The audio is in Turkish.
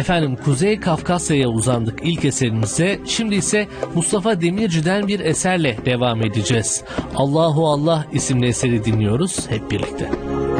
Efendim Kuzey Kafkasya'ya uzandık ilk eserimize. Şimdi ise Mustafa Demirci'den bir eserle devam edeceğiz. Allahu Allah isimli eseri dinliyoruz hep birlikte.